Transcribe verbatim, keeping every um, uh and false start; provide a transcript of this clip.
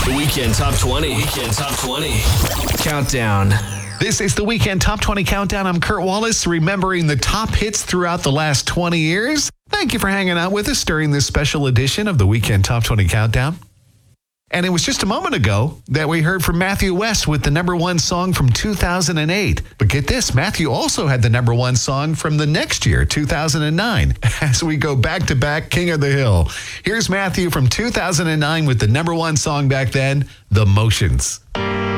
The Weekend Top twenty. Weekend Top twenty. Countdown. This is the Weekend Top twenty Countdown. I'm Kurt Wallace, remembering the top hits throughout the last twenty years. Thank you for hanging out with us during this special edition of the Weekend Top twenty Countdown. And it was just a moment ago that we heard from Matthew West with the number one song from two thousand eight. But get this, Matthew also had the number one song from the next year, two thousand nine, as we go back to back King of the Hill. Here's Matthew from two thousand nine with the number one song back then, The Motions.